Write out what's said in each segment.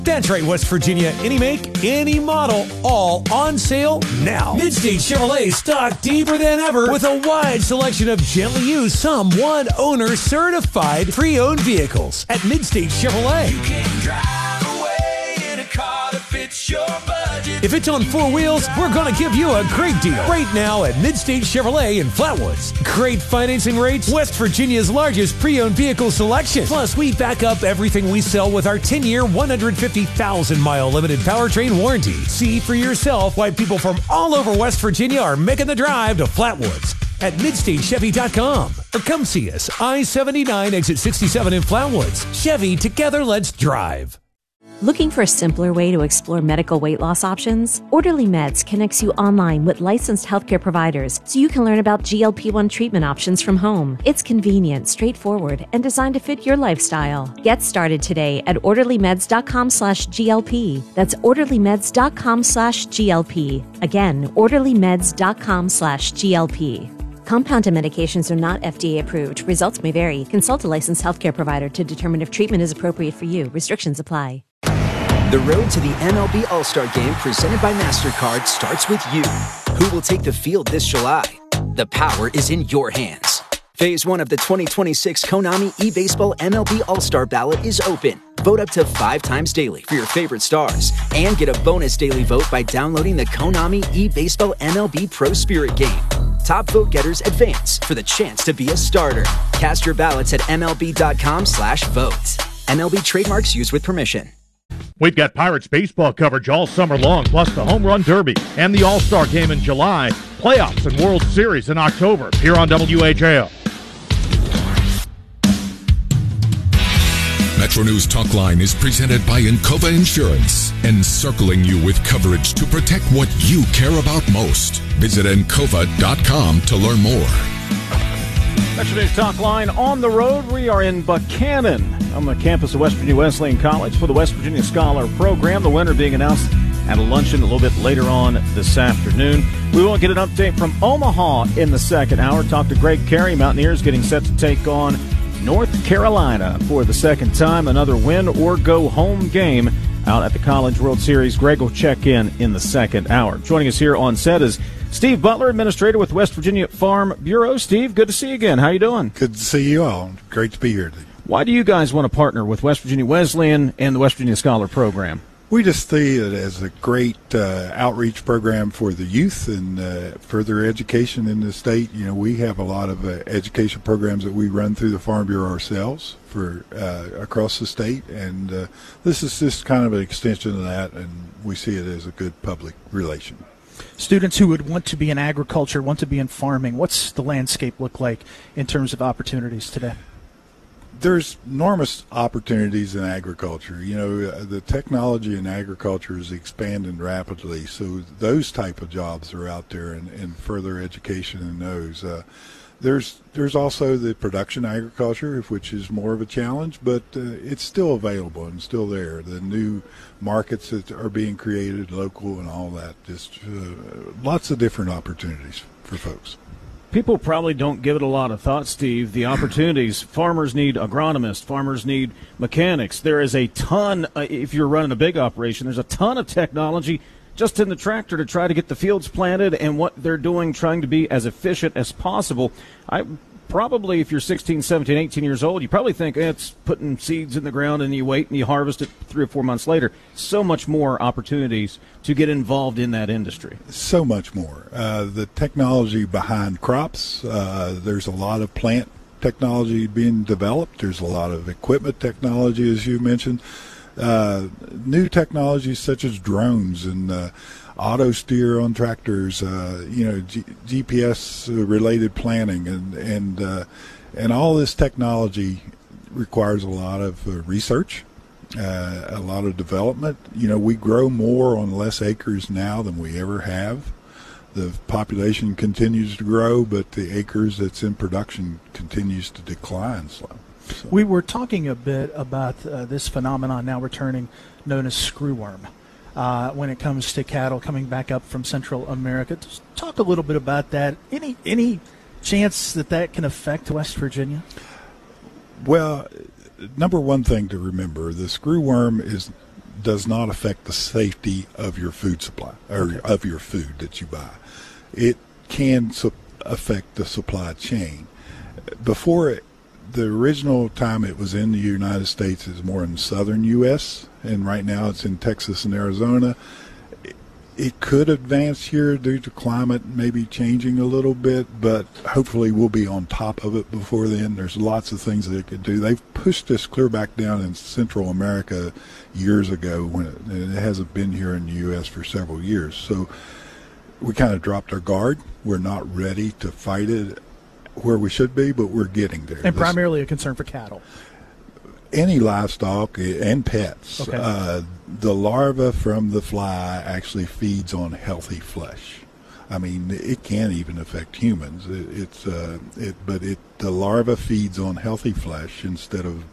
That's right, West Virginia. Any make, any model, all on sale now. Midstate Chevrolet stocked deeper than ever with a wide selection of gently used, some one-owner certified pre-owned vehicles at Midstate Chevrolet. You can drive away in a car that fits your budget. If it's on four wheels, we're going to give you a great deal right now at Midstate Chevrolet in Flatwoods. Great financing rates, West Virginia's largest pre-owned vehicle selection. Plus, we back up everything we sell with our 10-year, 150,000-mile limited powertrain warranty. See for yourself why people from all over West Virginia are making the drive to Flatwoods at MidstateChevy.com. Or come see us, I-79, exit 67 in Flatwoods. Chevy, together, let's drive. Looking for a simpler way to explore medical weight loss options? Orderly Meds connects you online with licensed healthcare providers so you can learn about GLP-1 treatment options from home. It's convenient, straightforward, and designed to fit your lifestyle. Get started today at orderlymeds.com/GLP. That's orderlymeds.com/GLP. Again, orderlymeds.com/GLP. Compounded medications are not FDA approved. Results may vary. Consult a licensed healthcare provider to determine if treatment is appropriate for you. Restrictions apply. The road to the MLB All-Star Game presented by MasterCard starts with you. Who will take the field this July? The power is in your hands. Phase 1 of the 2026 Konami eBaseball MLB All-Star Ballot is open. Vote up to 5 times daily for your favorite stars and get a bonus daily vote by downloading the Konami eBaseball MLB Pro Spirit game. Top vote getters advance for the chance to be a starter. Cast your ballots at MLB.com/vote. MLB trademarks used with permission. We've got Pirates baseball coverage all summer long, plus the Home Run Derby and the All-Star Game in July, playoffs and World Series in October, here on WHAL. Metro News Talkline is presented by Encova Insurance, encircling you with coverage to protect what you care about most. Visit Encova.com to learn more. Metro News Talkline on the road. We are in Buchanan on the campus of West Virginia Wesleyan College for the West Virginia Scholar Program. The winner being announced at a luncheon a little bit later on this afternoon. We will get an update from Omaha in the second hour. Talk to Greg Carey. Mountaineers getting set to take on North Carolina for the second time. Another win or go home game out at the College World Series. Greg will check in the second hour. Joining us here on set is Steve Butler, administrator with West Virginia Farm Bureau. Steve, good to see you again. How you doing? Good to see you all. Great to be here today. Why do you guys want to partner with West Virginia Wesleyan and the West Virginia Scholar Program? We just see it as a great outreach program for the youth and further education in the state. You know, we have a lot of education programs that we run through the Farm Bureau ourselves for across the state, and this is just kind of an extension of that, and we see it as a good public relation. Students who would want to be in agriculture, want to be in farming, what's the landscape look like in terms of opportunities today? There's enormous opportunities in agriculture. You know, the technology in agriculture is expanding rapidly, so those type of jobs are out there, and further education in those. There's also the production agriculture, which is more of a challenge, but it's still available and still there. The new markets that are being created, local and all that, just lots of different opportunities for folks. People probably don't give it a lot of thought, Steve. The opportunities, farmers need agronomists, farmers need mechanics. There is a ton, if you're running a big operation, there's a ton of technology just in the tractor to try to get the fields planted, and what they're doing, trying to be as efficient as possible. Probably, if you're 16, 17, 18 years old, you probably think it's putting seeds in the ground and you wait and you harvest it 3 or 4 months later. So much more opportunities to get involved in that industry. So much more. The technology behind crops, there's a lot of plant technology being developed. There's a lot of equipment technology, as you mentioned. New technologies such as drones and auto steer on tractors, GPS related planning, and all this technology requires a lot of research, a lot of development. You know, we grow more on less acres now than we ever have. The population continues to grow, but the acres that's in production continues to decline. So. We were talking a bit about this phenomenon now returning, known as screwworm. When it comes to cattle coming back up from Central America. Just talk a little bit about that. Any chance that can affect West Virginia? Well, number one thing to remember, the screwworm is does not affect the safety of your food supply or of your food that you buy. It can affect the supply chain. Before the original time it was in the United States is more in the southern U.S., and right now it's in Texas and Arizona. It could advance here due to climate maybe changing a little bit, but hopefully we'll be on top of it before then. There's lots of things that it could do. They've pushed this clear back down in Central America years ago when it hasn't been here in the U.S. for several years. So we kind of dropped our guard. We're not ready to fight it where we should be, but we're getting there. And primarily a concern for cattle. Any livestock and pets. Okay. The larva from the fly actually feeds on healthy flesh. I mean, it can even affect humans. The larva feeds on healthy flesh instead of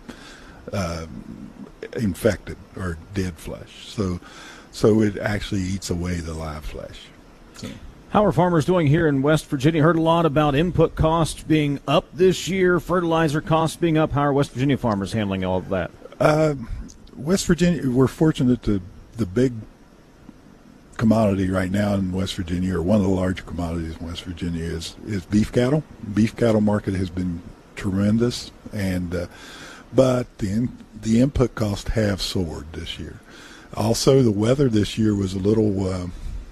infected or dead flesh. So it actually eats away the live flesh. So. How are farmers doing here in West Virginia? Heard a lot about input costs being up this year, fertilizer costs being up. How are West Virginia farmers handling all of that? West Virginia, we're fortunate to the big commodity right now in West Virginia, or one of the larger commodities in West Virginia, is beef cattle. Beef cattle market has been tremendous, and but the input costs have soared this year. Also, the weather this year was a little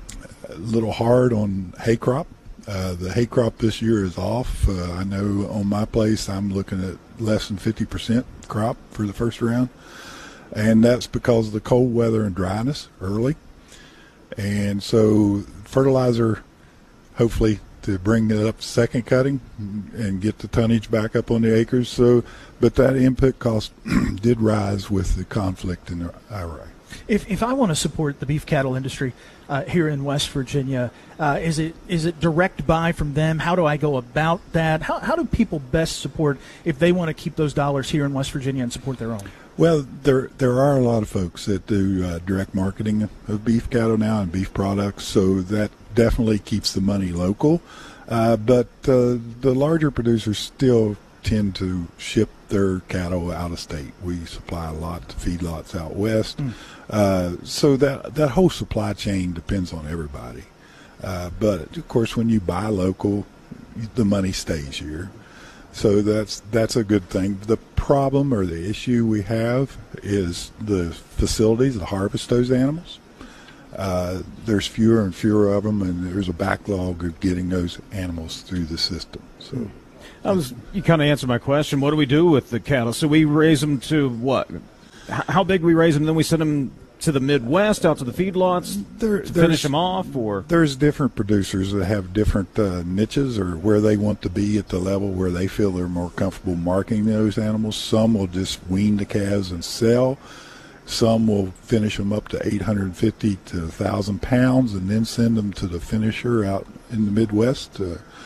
hard on hay crop. The hay crop this year is off. I know on my place I'm looking at less than 50% crop for the first round, and that's because of the cold weather and dryness early. And so fertilizer, hopefully to bring it up to second cutting and get the tonnage back up on the acres. So, but that input cost did rise with the conflict in Iraq. If I want to support the beef cattle industry here in West Virginia, is it direct buy from them? How do I go about that? How do people best support if they want to keep those dollars here in West Virginia and support their own? Well, there are a lot of folks that do direct marketing of beef cattle now and beef products, so that definitely keeps the money local. But the larger producers still tend to ship their cattle out of state. We supply a lot to feedlots out west. So that whole supply chain depends on everybody. But, of course, when you buy local, the money stays here. So that's a good thing. The problem or the issue we have is the facilities to harvest those animals. There's fewer and fewer of them, and there's a backlog of getting those animals through the system. So. You kind of answered my question. What do we do with the cattle? So we raise them to what? How big we raise them, then we send them to the Midwest, out to the feedlots to finish them off? Or there's different producers that have different niches or where they want to be at the level where they feel they're more comfortable marketing those animals. Some will just wean the calves and sell. Some will finish them up to 850 to 1,000 pounds and then send them to the finisher out in the Midwest.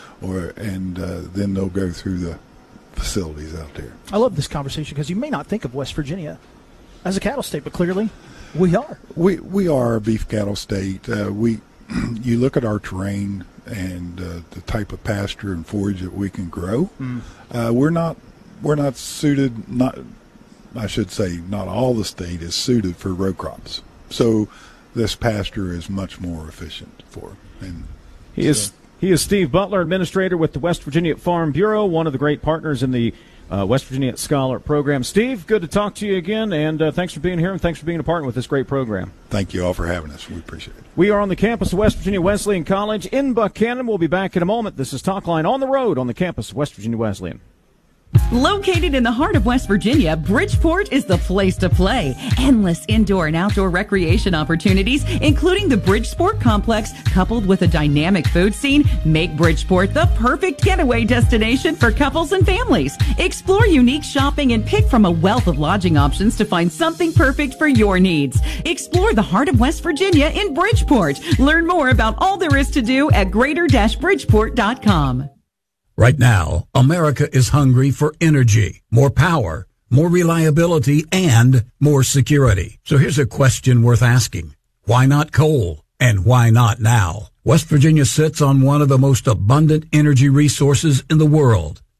Then they'll go through the facilities out there. I love this conversation because you may not think of West Virginia as a cattle state, but clearly we are. We are a beef cattle state. You look at our terrain and the type of pasture and forage that we can grow. We're not suited. I should say, not all the state is suited for row crops. So this pasture is much more efficient for. He is Steve Butler, administrator with the West Virginia Farm Bureau, one of the great partners in the West Virginia Scholar Program. Steve, good to talk to you again, and thanks for being here, and thanks for being a partner with this great program. Thank you all for having us. We appreciate it. We are on the campus of West Virginia Wesleyan College in Buchanan. We'll be back in a moment. This is Talkline on the road on the campus of West Virginia Wesleyan. Located in the heart of West Virginia, Bridgeport is the place to play. Endless indoor and outdoor recreation opportunities, including the Bridgeport Complex, coupled with a dynamic food scene, make Bridgeport the perfect getaway destination for couples and families. Explore unique shopping and pick from a wealth of lodging options to find something perfect for your needs. Explore the heart of West Virginia in Bridgeport. Learn more about all there is to do at greater-bridgeport.com. Right now, America is hungry for energy, more power, more reliability, and more security. So here's a question worth asking. Why not coal? And why not now? West Virginia sits on one of the most abundant energy resources in the world.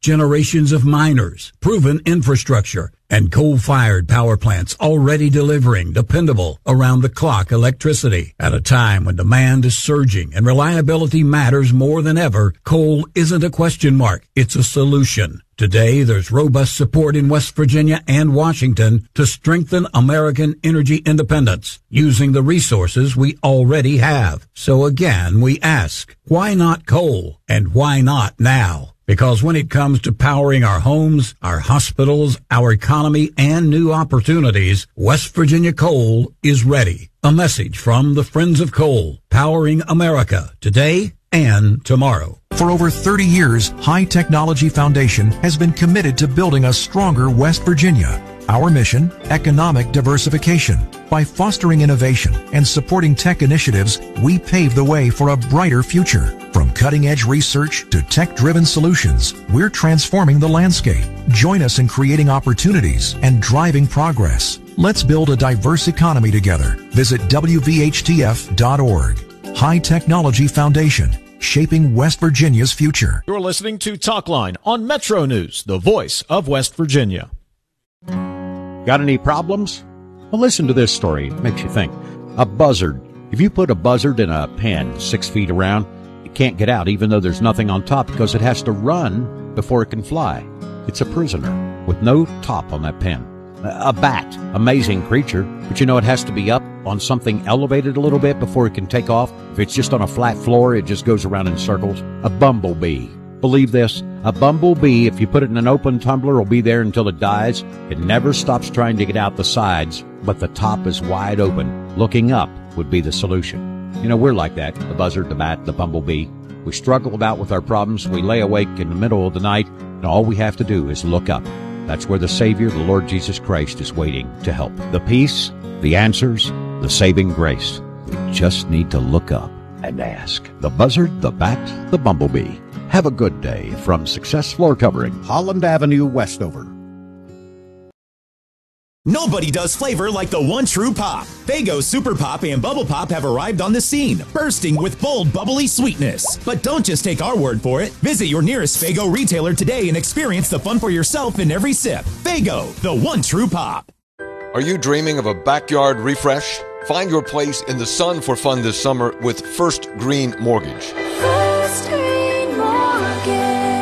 generations of miners, proven infrastructure, and coal-fired power plants already delivering dependable, around-the-clock electricity. At a time when demand is surging and reliability matters more than ever, coal isn't a question mark, it's a solution. Today, there's robust support in West Virginia and Washington to strengthen American energy independence using the resources we already have. So again, we ask, why not coal? And why not now? Because when it comes to powering our homes, our hospitals, our economy, and new opportunities, West Virginia Coal is ready. A message from the Friends of Coal, powering America today and tomorrow. For over 30 years, High Technology Foundation has been committed to building a stronger West Virginia. Our mission, economic diversification. By fostering innovation and supporting tech initiatives, we pave the way for a brighter future. From cutting-edge research to tech-driven solutions, we're transforming the landscape. Join us in creating opportunities and driving progress. Let's build a diverse economy together. Visit WVHTF.org. High Technology Foundation, shaping West Virginia's future. You're listening to Talkline on Metro News, the voice of West Virginia. Got any problems? Well, listen to this story. It makes you think. A buzzard. If you put a buzzard in a pen 6 feet around, it can't get out even though there's nothing on top because it has to run before it can fly. It's a prisoner with no top on that pen. A bat. Amazing creature. But you know it has to be up on something elevated a little bit before it can take off. If it's just on a flat floor, it just goes around in circles. A bumblebee. Believe this, a bumblebee, if you put it in an open tumbler, will be there until it dies. It never stops trying to get out the sides, but the top is wide open. Looking up would be the solution. You know, we're like that, the buzzard, the bat, the bumblebee. We struggle about with our problems. We lay awake in the middle of the night, and all we have to do is look up. That's where the Savior, the Lord Jesus Christ, is waiting to help. The peace, the answers, the saving grace. We just need to look up and ask. The buzzard, the bat, the bumblebee. Have a good day from Success Floor Covering, Holland Avenue, Westover. Nobody does flavor like the one true pop. Faygo Super Pop and Bubble Pop have arrived on the scene, bursting with bold, bubbly sweetness. But don't just take our word for it. Visit your nearest Faygo retailer today and experience the fun for yourself in every sip. Faygo, the one true pop. Are you dreaming of a backyard refresh? Find your place in the sun for fun this summer with First Green Mortgage. First Green Mortgage.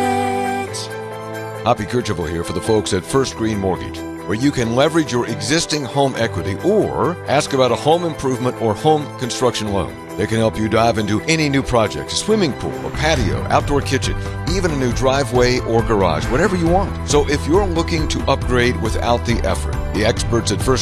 Hoppy Kercheval here for the folks at First Green Mortgage, where you can leverage your existing home equity or ask about a home improvement or home construction loan. They can help you dive into any new project, a swimming pool, a patio, outdoor kitchen, even a new driveway or garage, whatever you want. So if you're looking to upgrade without the effort, the experts at First